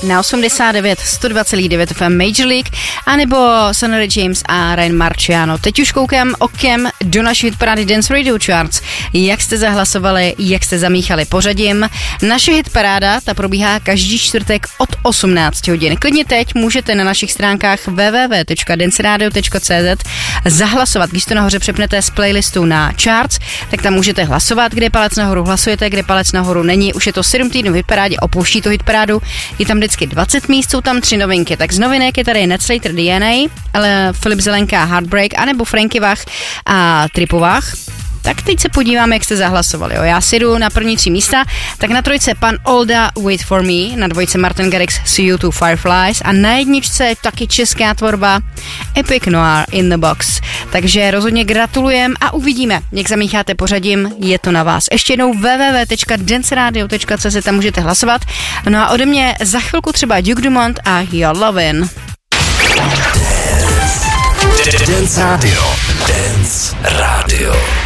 na 89 102,9 FM Major League, anebo Sonny James a Ryan Marciano. Teď už koukám okem do naší hitparády Dance Radio Charts. Jak jste zahlasovali, jak jste zamíchali pořadím. Naše hitparáda, ta probíhá každý čtvrtek od 18 hodin. Klidně teď můžete na našich stránkách www.danceradio.cz zahlasovat. Když to nahoře přepnete z playlistu na charts, tak tam můžete hlasovat, kde palec nahoru hlasujete, kde palec nahoru není. Už je to 7 týdnů v hitparádě, opouští to hitparádu. Je tam vždycky 20 míst, jsou tam 3 novinky. Tak z novinek je tady Ned Slater DNA, ale Filip Zelenka Heartbreak, anebo Franky Vach a Tripovách. Tak teď se podíváme, jak jste zahlasovali. Jo. Já si jdu na první 3 místa, tak na trojce pan Olda Wait for Me, na dvojce Martin Garrix See You to Fireflies a na jedničce taky česká tvorba Epic Noir in the Box. Takže rozhodně gratulujem a uvidíme, jak zamícháte pořadím, je to na vás. Ještě jednou www.danceradio.cz, tam můžete hlasovat. No a ode mě za chvilku třeba Duke Dumont a Your Lovin'. Dance Radio. Dance Radio.